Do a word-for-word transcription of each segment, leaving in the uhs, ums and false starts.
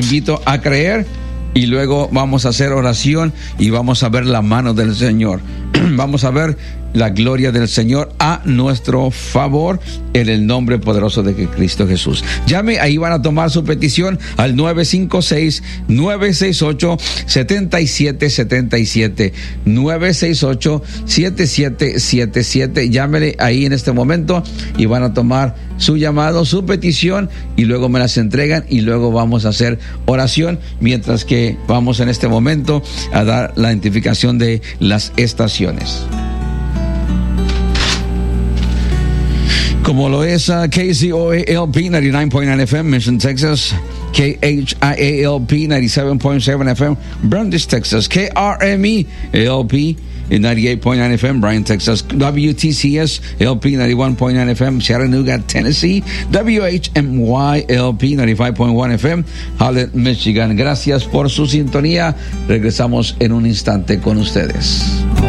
invito a creer y luego vamos a hacer oración y vamos a ver la mano del Señor. Vamos a ver la gloria del Señor a nuestro favor en el nombre poderoso de Cristo Jesús. Llame, ahí van a tomar su petición al nueve cinco seis, nueve seis ocho, siete siete siete siete, nueve seis ocho, siete siete siete siete. Llámele ahí en este momento y van a tomar su llamado, su petición, y luego me las entregan y luego vamos a hacer oración mientras que vamos en este momento a dar la identificación de las estaciones. Como lo es uh, K C O A L P noventa y nueve punto nueve F M, Mission, Texas. K H I A L P noventa y siete punto siete F M, Brandis, Texas. K R M E A L P noventa y ocho punto nueve F M, Bryan, Texas. W T C S L P noventa y uno punto nueve F M, Chattanooga, Tennessee. W H M Y L P noventa y cinco punto uno F M, Holland, Michigan. Gracias por su sintonía. Regresamos en un instante con ustedes.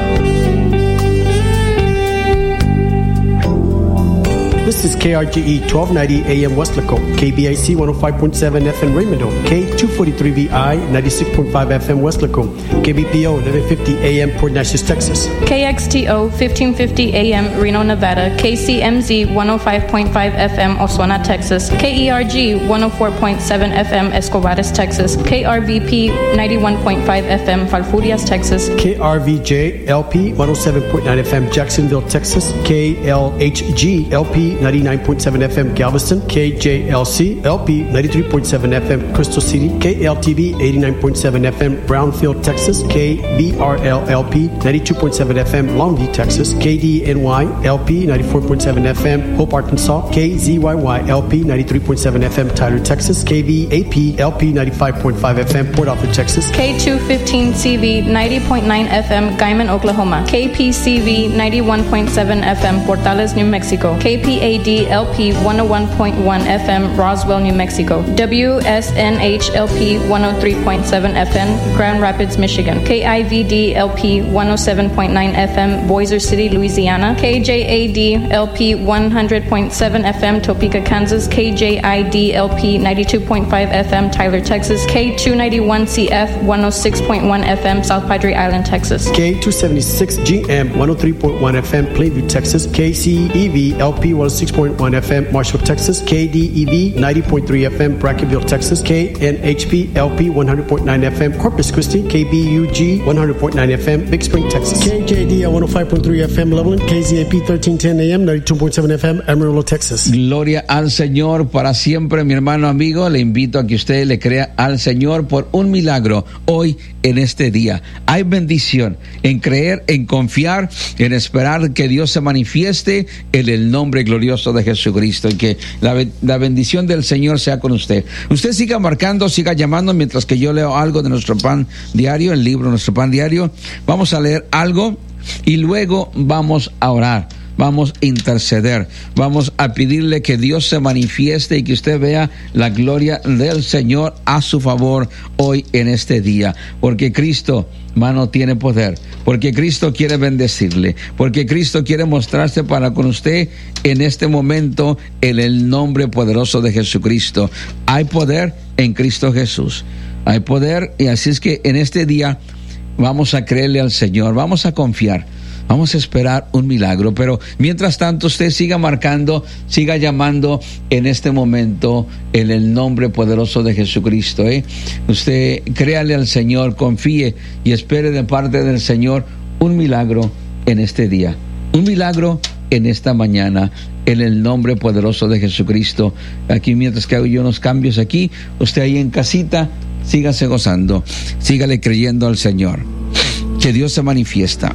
This is K R G E twelve ninety A M Westlaco, K B I C one oh five point seven F M Raymond, K two forty-three V I ninety-six point five F M Westlaco, K B P O eleven fifty A M Port Neches, Texas. K X T O fifteen fifty A M Reno, Nevada, K C M Z one oh five point five F M Oswego, Texas, K E R G one oh four point seven F M Escobares, Texas, K R V P ninety-one point five F M Falfurrias, Texas, K R V J L P one oh seven point nine F M Jacksonville, Texas, K L H G L P ninety-nine point seven F M Galveston, K J L C L P ninety-three point seven F M Crystal City, K L T V eighty-nine point seven F M Brownfield, Texas, K B R L L P ninety-two point seven F M Longview, Texas, K D N Y L P ninety-four point seven F M Hope, Arkansas, K Z Y Y L P ninety-three point seven F M Tyler, Texas, K V A P L P ninety-five point five F M Port Arthur, Texas, K two fifteen C V ninety point nine F M Guyman, Oklahoma, K P C V ninety-one point seven F M Portales, New Mexico, K P A D L P one oh one point one F M Roswell, New Mexico, W S N H L P one oh three point seven F M Grand Rapids, Michigan, K I V D L P one oh seven point nine F M Boiler City, Louisiana, K J A D L P one hundred point seven F M Topeka, Kansas, K J I D L P ninety-two point five F M Tyler, Texas, K two ninety-one C F one oh six point one F M South Padre Island, Texas, K two seventy-six G M one oh three point one F M Plainview, Texas, K C E V L P one oh six point one F M Marshall, Texas, K D E V ninety point three F M Brackenville, Texas, K N H P L P one hundred point nine F M Corpus Christi, K B U G one hundred point nine F M Big Spring, Texas, K J D L one oh five point three F M Loveland, K Z A P thirteen ten A M ninety-two point seven F M Amarillo, Texas. Gloria al Señor para siempre, mi hermano amigo. Le invito a que usted le crea al Señor por un milagro hoy en este día. Hay bendición en creer, en confiar, en esperar que Dios se manifieste en el nombre glorioso de Jesucristo, y que la, la bendición del Señor sea con usted. Usted siga marcando, siga llamando mientras que yo leo algo de nuestro pan diario, el libro Nuestro Pan Diario. Vamos a leer algo y luego vamos a orar. Vamos a interceder, vamos a pedirle que Dios se manifieste y que usted vea la gloria del Señor a su favor hoy en este día, porque Cristo, mano, tiene poder, porque Cristo quiere bendecirle, porque Cristo quiere mostrarse para con usted en este momento en el nombre poderoso de Jesucristo. Hay poder en Cristo Jesús, hay poder, y así es que en este día vamos a creerle al Señor, vamos a confiar. Vamos a esperar un milagro, pero mientras tanto usted siga marcando, siga llamando en este momento en el nombre poderoso de Jesucristo. ¿eh? Usted créale al Señor, confíe y espere de parte del Señor un milagro en este día, un milagro en esta mañana, en el nombre poderoso de Jesucristo. Aquí mientras que hago yo unos cambios aquí, usted ahí en casita, sígase gozando, sígale creyendo al Señor, que Dios se manifiesta.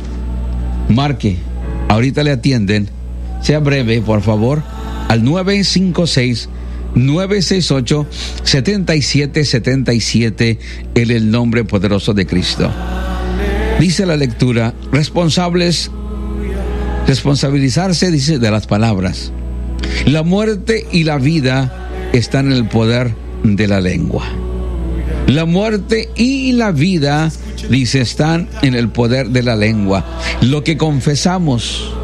Marque, ahorita le atienden, sea breve por favor, al nueve cinco seis, nueve seis ocho, siete siete siete siete en el nombre poderoso de Cristo. Dice la lectura, responsables, responsabilizarse, dice, de las palabras. La muerte y la vida están en el poder de la lengua. La muerte y la vida, dice, están en el poder de la lengua. Lo que confesamos,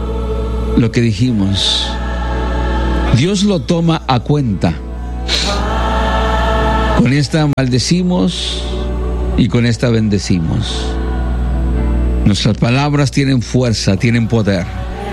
lo que dijimos, Dios lo toma a cuenta. Con esta maldecimos y con esta bendecimos. Nuestras palabras tienen fuerza, tienen poder.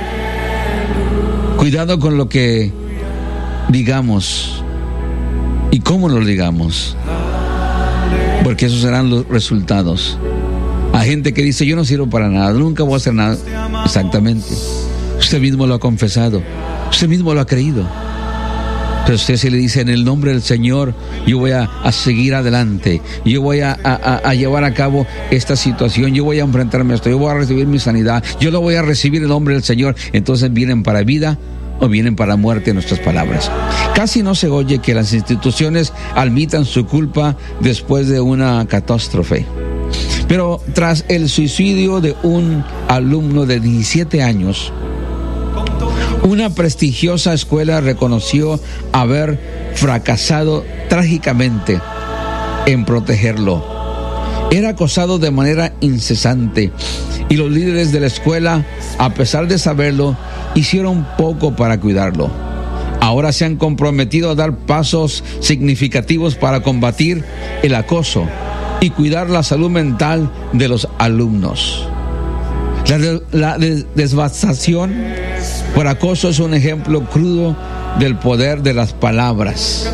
Cuidado con lo que digamos y cómo lo digamos, porque esos serán los resultados. Hay gente que dice: yo no sirvo para nada, nunca voy a hacer nada. Exactamente. Usted mismo lo ha confesado, usted mismo lo ha creído. Pero usted se le dice: en el nombre del Señor, yo voy a, a seguir adelante, yo voy a, a, a llevar a cabo esta situación, yo voy a enfrentarme a esto, yo voy a recibir mi sanidad, yo lo voy a recibir en el nombre del Señor. Entonces vienen para vida o vienen para muerte nuestras palabras. Casi no se oye que las instituciones admitan su culpa después de una catástrofe. Pero tras el suicidio de un alumno de diecisiete años, una prestigiosa escuela reconoció haber fracasado trágicamente en protegerlo. Era acosado de manera incesante y los líderes de la escuela, a pesar de saberlo, hicieron poco para cuidarlo. Ahora se han comprometido a dar pasos significativos para combatir el acoso y cuidar la salud mental de los alumnos. La, de, la de, devastación por acoso es un ejemplo crudo del poder de las palabras.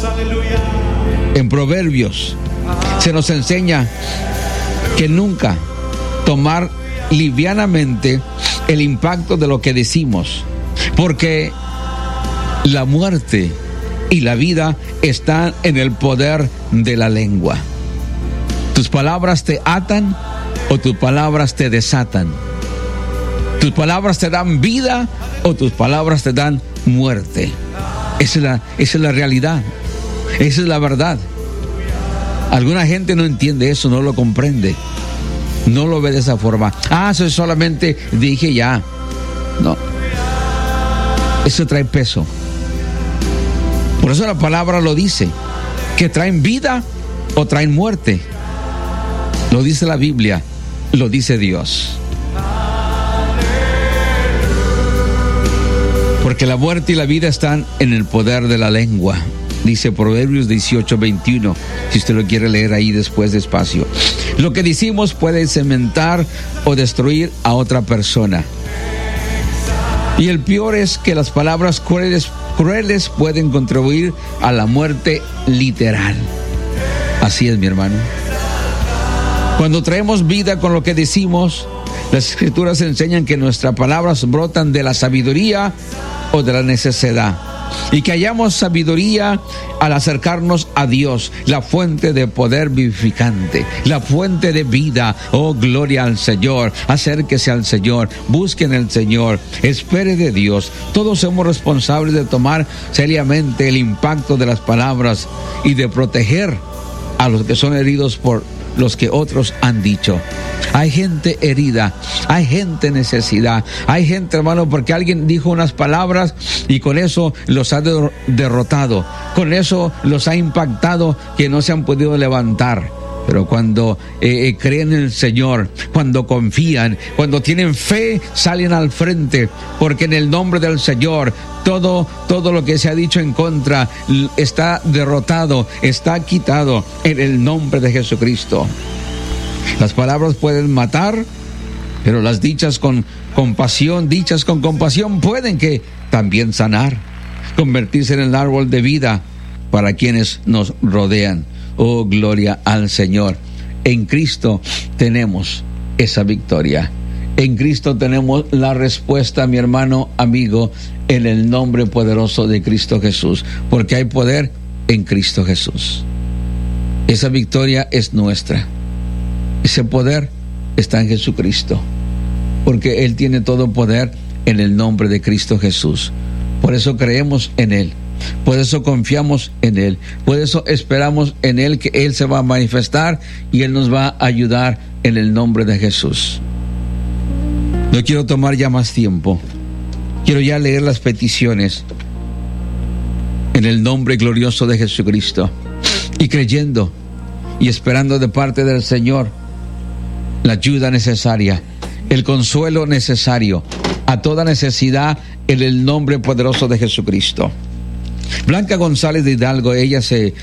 En Proverbios se nos enseña que nunca tomar livianamente el impacto de lo que decimos, porque la muerte y la vida están en el poder de la lengua. Tus palabras te atan o tus palabras te desatan. Tus palabras te dan vida o tus palabras te dan muerte. Esa es la, esa es la realidad. Esa es la verdad. Alguna gente no entiende eso, no lo comprende. No lo ve de esa forma. Ah, eso solamente dije ya. No. Eso trae peso. Por eso la palabra lo dice. Que traen vida o traen muerte. Lo dice la Biblia. Lo dice Dios. Porque la muerte y la vida están en el poder de la lengua. Dice Proverbios dieciocho veintiuno, si usted lo quiere leer ahí después despacio. Lo que decimos puede cementar o destruir a otra persona. Y el peor es que las palabras crueles, crueles pueden contribuir a la muerte literal. Así es, mi hermano. Cuando traemos vida con lo que decimos, las Escrituras enseñan que nuestras palabras brotan de la sabiduría o de la necesidad. Y que hallamos sabiduría al acercarnos a Dios, la fuente de poder vivificante, la fuente de vida. Oh, gloria al Señor. Acérquese al Señor, busquen al Señor, espere de Dios. Todos somos responsables de tomar seriamente el impacto de las palabras y de proteger a los que son heridos por los que otros han dicho. Hay gente herida, hay gente en necesidad, hay gente, hermano, porque alguien dijo unas palabras y con eso los ha de- derrotado, con eso los ha impactado que no se han podido levantar. Pero cuando eh, creen en el Señor, cuando confían, cuando tienen fe, salen al frente, porque en el nombre del Señor todo, todo lo que se ha dicho en contra está derrotado, está quitado en el nombre de Jesucristo. Las palabras pueden matar, pero las dichas con compasión, dichas con compasión, pueden que también sanar, convertirse en el árbol de vida para quienes nos rodean. Oh, gloria al Señor. En Cristo tenemos esa victoria. En Cristo tenemos la respuesta, mi hermano, amigo, en el nombre poderoso de Cristo Jesús, porque hay poder en Cristo Jesús. Esa victoria es nuestra. Ese poder está en Jesucristo, porque Él tiene todo poder en el nombre de Cristo Jesús. Por eso creemos en Él. Por eso confiamos en Él. Por eso esperamos en Él, que Él se va a manifestar y Él nos va a ayudar en el nombre de Jesús. No quiero tomar ya más tiempo. Quiero ya leer las peticiones en el nombre glorioso de Jesucristo, y creyendo y esperando de parte del Señor la ayuda necesaria, el consuelo necesario a toda necesidad en el nombre poderoso de Jesucristo. Blanca González de Hidalgo, ella se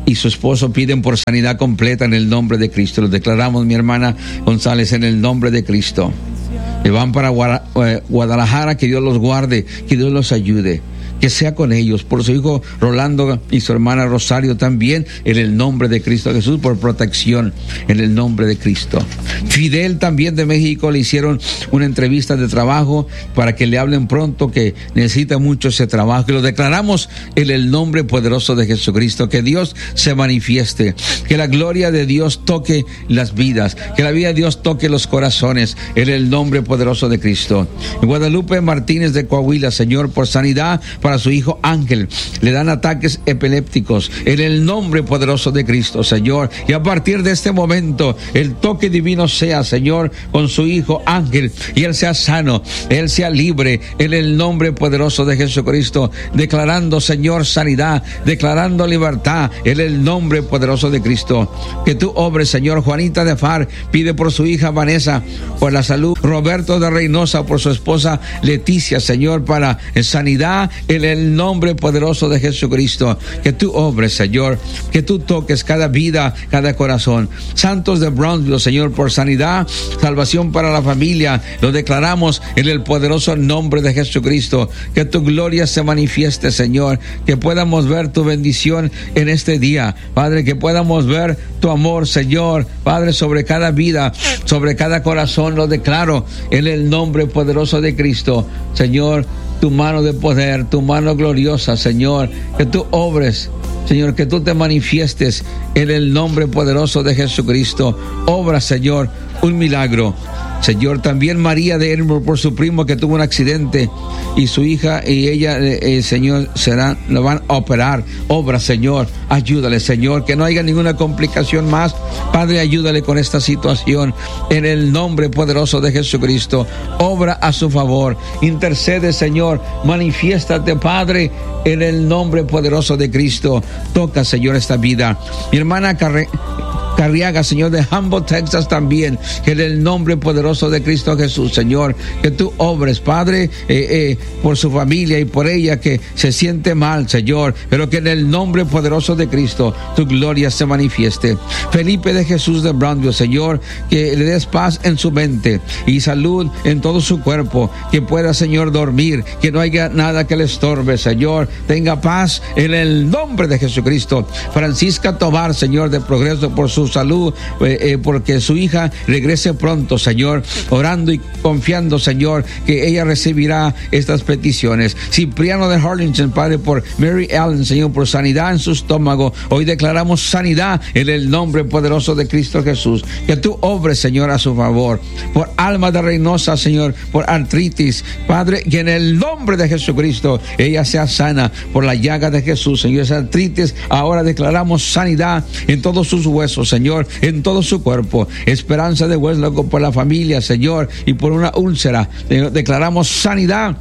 y su esposo piden por sanidad completa en el nombre de Cristo. Lo declaramos, mi hermana González, en el nombre de Cristo. Que van para Guadalajara, que Dios los guarde, que Dios los ayude, que sea con ellos, por su hijo Rolando y su hermana Rosario también, en el nombre de Cristo Jesús, por protección, en el nombre de Cristo. Fidel también de México, le hicieron una entrevista de trabajo para que le hablen pronto, que necesita mucho ese trabajo, que lo declaramos en el nombre poderoso de Jesucristo, que Dios se manifieste, que la gloria de Dios toque las vidas, que la vida de Dios toque los corazones, en el nombre poderoso de Cristo. Guadalupe Martínez de Coahuila, Señor, por sanidad para su hijo Ángel, le dan ataques epilépticos en el nombre poderoso de Cristo, Señor, y a partir de este momento el toque divino sea, Señor, con su hijo Ángel, y él sea sano, él sea libre, en el nombre poderoso de Jesucristo, declarando, Señor, sanidad, declarando libertad, en el nombre poderoso de Cristo. Que tú obres, Señor. Juanita de Far pide por su hija Vanessa, por la salud. Roberto de Reynosa, por su esposa Leticia, Señor, para sanidad, en el nombre poderoso de Jesucristo. Que tú obres, Señor, que tú toques cada vida, cada corazón. Santos de Brownsville, Señor, por sanidad, salvación para la familia, lo declaramos en el poderoso nombre de Jesucristo. Que tu gloria se manifieste, Señor, que podamos ver tu bendición en este día, Padre, que podamos ver tu amor, Señor, Padre, sobre cada vida, sobre cada corazón, lo declaro en el nombre poderoso de Cristo, Señor. Tu mano de poder, tu mano gloriosa, Señor, que tú obres, Señor, que tú te manifiestes en el nombre poderoso de Jesucristo. Obra, Señor, un milagro. Señor, también María de Edinburgh, por su primo que tuvo un accidente y su hija y ella, eh, Señor, serán, lo van a operar. Obra, Señor, ayúdale, Señor, que no haya ninguna complicación más. Padre, ayúdale con esta situación en el nombre poderoso de Jesucristo. Obra a su favor, intercede, Señor, manifiéstate, Padre, en el nombre poderoso de Cristo. Toca, Señor, esta vida. Mi hermana Carre Carriaga, Señor, de Humboldt, Texas, también, que en el nombre poderoso de Cristo Jesús, Señor, que tú obres, Padre, eh, eh, por su familia y por ella que se siente mal, Señor, pero que en el nombre poderoso de Cristo tu gloria se manifieste. Felipe de Jesús de Brownsville, Señor, que le des paz en su mente y salud en todo su cuerpo, que pueda, Señor, dormir, que no haya nada que le estorbe, Señor, tenga paz en el nombre de Jesucristo. Francisca Tobar, Señor, de Progreso, por su salud, eh, eh, porque su hija regrese pronto, Señor, orando y confiando, Señor, que ella recibirá estas peticiones. Cipriano de Harlingen, Padre, por Mary Allen, Señor, por sanidad en su estómago. Hoy declaramos sanidad en el nombre poderoso de Cristo Jesús. Que tú obres, Señor, a su favor. Por Alma de Reynosa, Señor, por artritis, Padre, que en el nombre de Jesucristo ella sea sana por la llaga de Jesús, Señor. Esa artritis, ahora declaramos sanidad en todos sus huesos, Señor, en todo su cuerpo. Esperanza de Westlaco, por la familia, Señor, y por una úlcera, declaramos sanidad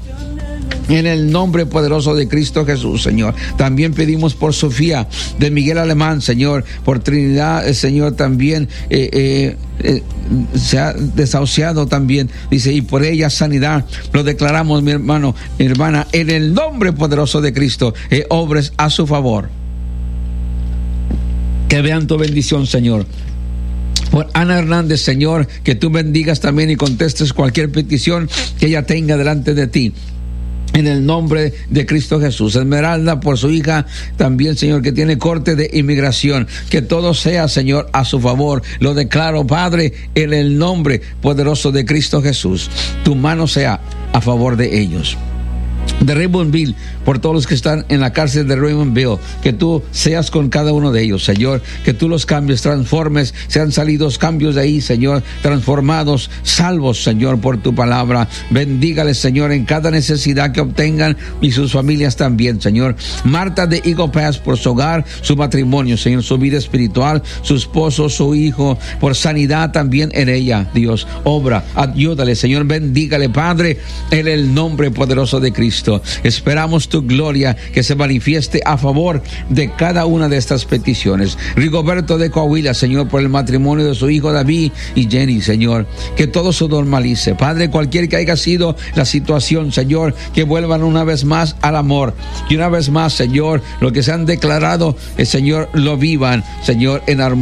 en el nombre poderoso de Cristo Jesús, Señor. También pedimos por Sofía de Miguel Alemán, Señor, por Trinidad, eh, Señor, también eh, eh, eh, se ha desahuciado también, dice, y por ella sanidad. Lo declaramos, mi hermano, mi hermana, en el nombre poderoso de Cristo, eh, obres a su favor. Que vean tu bendición, Señor. Por Ana Hernández, Señor, que tú bendigas también y contestes cualquier petición que ella tenga delante de ti, en el nombre de Cristo Jesús. Esmeralda, por su hija también, Señor, que tiene corte de inmigración. Que todo sea, Señor, a su favor. Lo declaro, Padre, en el nombre poderoso de Cristo Jesús. Tu mano sea a favor de ellos. De Raymondville, por todos los que están en la cárcel de Raymondville, que tú seas con cada uno de ellos, Señor, que tú los cambies, transformes, sean salidos cambios de ahí, Señor, transformados, salvos, Señor, por tu palabra. Bendígales, Señor, en cada necesidad que obtengan y sus familias también, Señor. Marta de Eagle Pass, por su hogar, su matrimonio, Señor, su vida espiritual, su esposo, su hijo, por sanidad también en ella, Dios, obra, ayúdale, Señor, bendígale, Padre, en el nombre poderoso de Cristo. Cristo. Esperamos tu gloria que se manifieste a favor de cada una de estas peticiones. Rigoberto de Coahuila, Señor, por el matrimonio de su hijo David y Jenny, Señor, que todo se normalice. Padre, cualquier que haya sido la situación, Señor, que vuelvan una vez más al amor, y una vez más, Señor, lo que se han declarado, el Señor, lo vivan, Señor, en armonía